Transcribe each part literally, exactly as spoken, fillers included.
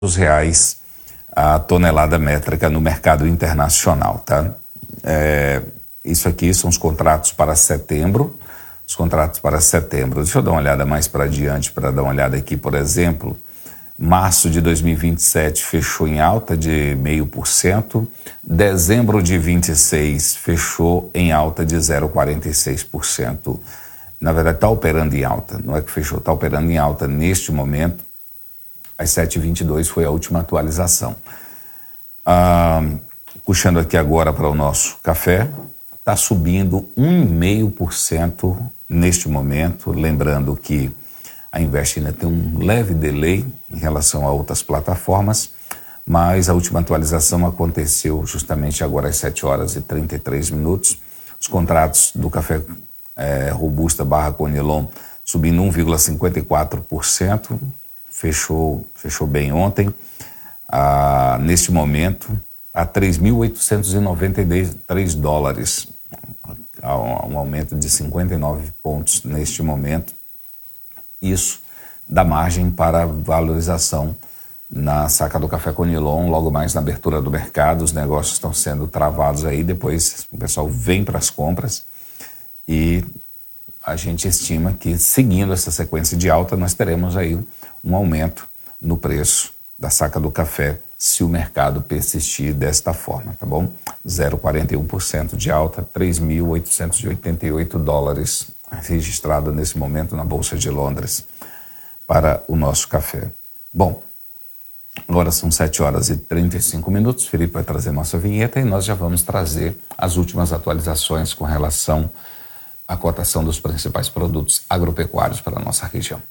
reais a tonelada métrica no mercado internacional, tá? É, isso aqui são os contratos para setembro, os contratos para setembro. Deixa eu dar uma olhada mais para adiante, para dar uma olhada aqui, por exemplo, março de dois mil e vinte e sete fechou em alta de zero vírgula cinco por cento, dezembro de vinte e seis fechou em alta de zero vírgula quarenta e seis por cento. Na verdade, está operando em alta, não é que fechou, está operando em alta neste momento. Às sete e vinte e dois foi a última atualização. Ah, puxando aqui agora para o nosso café, está subindo um vírgula cinco por cento neste momento. Lembrando que a Invest ainda tem um leve delay em relação a outras plataformas, mas a última atualização aconteceu justamente agora às sete horas e trinta e três minutos. Os contratos do café é, Robusta barra Conilon subindo um vírgula cinquenta e quatro por cento. Fechou, fechou bem ontem, ah, neste momento, a três mil oitocentos e noventa e três dólares, um aumento de cinquenta e nove pontos neste momento. Isso dá margem para valorização na saca do café Conilon, logo mais na abertura do mercado. Os negócios estão sendo travados aí, depois o pessoal vem para as compras e a gente estima que, seguindo essa sequência de alta, nós teremos aí um aumento no preço da saca do café, se o mercado persistir desta forma, tá bom? zero vírgula quarenta e um por cento de alta, três mil oitocentos e oitenta e oito dólares registrado nesse momento na Bolsa de Londres para o nosso café. Bom, agora são sete horas e trinta e cinco minutos, Felipe vai trazer nossa vinheta e nós já vamos trazer as últimas atualizações com relação à cotação dos principais produtos agropecuários para a nossa região.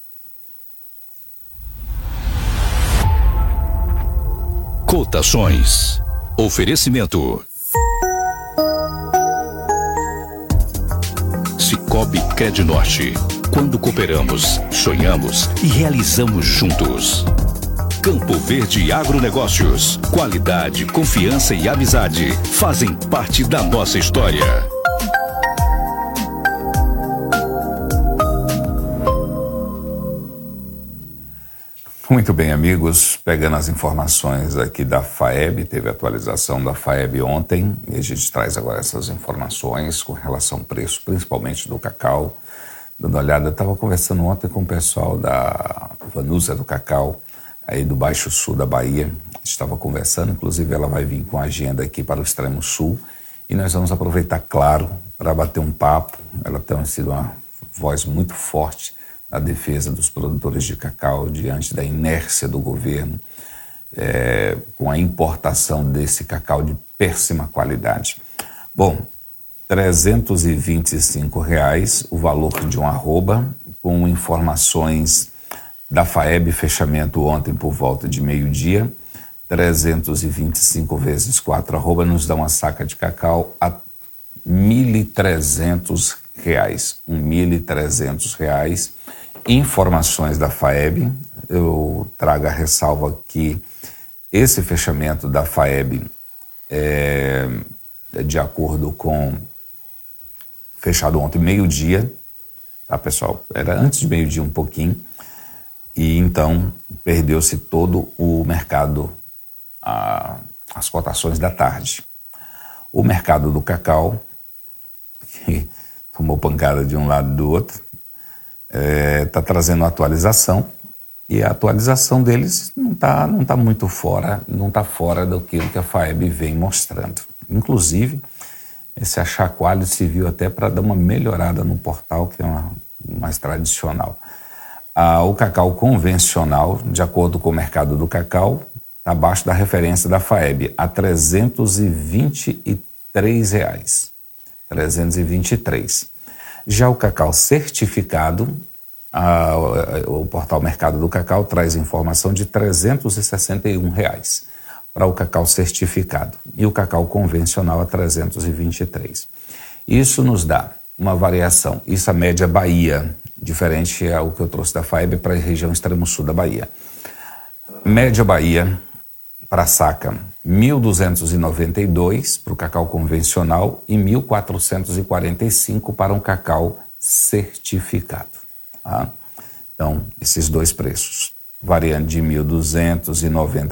Cotações. Oferecimento. Cicobi Crednorte. Quando cooperamos, sonhamos e realizamos juntos. Campo Verde Agronegócios. Qualidade, confiança e amizade fazem parte da nossa história. Muito bem, amigos, pegando as informações aqui da FAEB, teve atualização da FAEB ontem, e a gente traz agora essas informações com relação ao preço, principalmente do cacau. Dando uma olhada, eu estava conversando ontem com o pessoal da Vanusa do Cacau, aí do Baixo Sul da Bahia. Estava conversando, inclusive ela vai vir com a agenda aqui para o Extremo Sul, e nós vamos aproveitar, claro, para bater um papo. Ela tem sido uma voz muito forte a defesa dos produtores de cacau diante da inércia do governo, é, com a importação desse cacau de péssima qualidade. Bom, trezentos e vinte e cinco reais o valor de um arroba, com informações da FAEB, fechamento ontem por volta de meio-dia, trezentos e vinte e cinco vezes quatro arroba nos dá uma saca de cacau a mil e trezentos reais, mil e trezentos reais. Informações da FAEB, eu trago a ressalva que esse fechamento da FAEB é de acordo com fechado ontem meio-dia, tá, pessoal? Era antes de meio-dia um pouquinho, e então perdeu-se todo o mercado, a, as cotações da tarde. O mercado do cacau, que tomou pancada de um lado e do outro, está é, trazendo atualização, e a atualização deles não está não tá muito fora, não está fora daquilo que a FAEB vem mostrando. Inclusive, esse achacoalho serviu até para dar uma melhorada no portal, que é uma, mais tradicional. Ah, o cacau convencional, de acordo com o mercado do cacau, está abaixo da referência da FAEB, a trezentos e vinte e três reais. trezentos e vinte e três. Já o cacau certificado, a, o portal Mercado do Cacau traz informação de trezentos e sessenta e um reais para o cacau certificado, e o cacau convencional a trezentos e vinte e três. Isso nos dá uma variação, isso a média Bahia, diferente é o que eu trouxe da FAEB para a região extremo sul da Bahia. Média Bahia para a saca, mil duzentos e noventa e dois para o cacau convencional e mil quatrocentos e quarenta e cinco para um cacau certificado. Tá? Então, esses dois preços. variando de mil duzentos e noventa